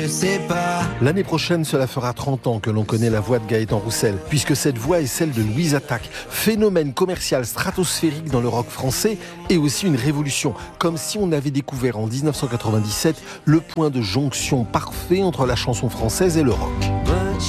je sais pas. L'année prochaine, cela fera 30 ans que l'on connaît la voix de Gaëtan Roussel, puisque cette voix est celle de Louise Attaque, phénomène commercial stratosphérique dans le rock français et aussi une révolution, comme si on avait découvert en 1997 le point de jonction parfait entre la chanson française et le rock.